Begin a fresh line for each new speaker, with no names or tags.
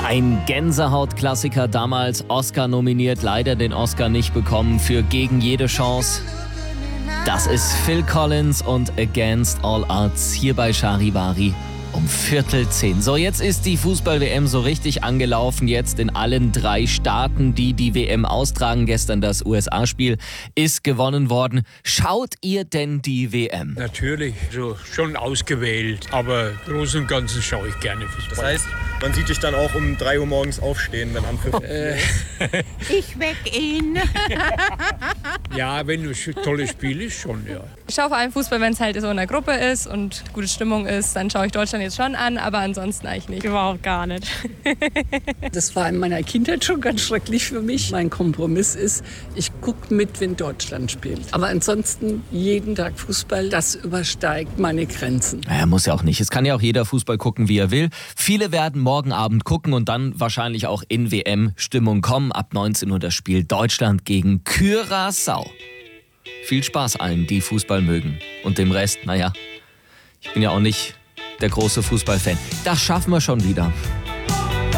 Ein Gänsehaut-Klassiker, damals Oscar nominiert, leider den Oscar nicht bekommen für Gegen jede Chance. Das ist Phil Collins und Against All Odds hier bei Charivari um 9:45. So, jetzt ist die Fußball-WM so richtig angelaufen. Jetzt in allen 3 Staaten, die die WM austragen. Gestern das USA-Spiel ist gewonnen worden. Schaut ihr denn die WM?
Natürlich, so schon ausgewählt. Aber im Großen und Ganzen schaue ich gerne Fußball.
Das heißt, man sieht dich dann auch um 3 Uhr morgens aufstehen, wenn Anpfiff
Ich weck ihn.
Ja, wenn es ein tolles Spiel ist, schon, ja.
Ich schaue vor allem Fußball, wenn es halt so in der Gruppe ist und gute Stimmung ist. Dann schaue ich Deutschland jetzt schon an, aber ansonsten eigentlich nicht.
Überhaupt gar nicht.
Das war in meiner Kindheit schon ganz schrecklich für mich. Mein Kompromiss ist, ich gucke mit, wenn Deutschland spielt. Aber ansonsten jeden Tag Fußball, das übersteigt meine Grenzen.
Naja, muss ja auch nicht. Es kann ja auch jeder Fußball gucken, wie er will. Viele werden morgen Abend gucken und dann wahrscheinlich auch in WM-Stimmung kommen. Ab 19 Uhr das Spiel Deutschland gegen Curaçao. Viel Spaß allen, die Fußball mögen. Und dem Rest, naja, ich bin ja auch nicht der große Fußballfan. Das schaffen wir schon wieder.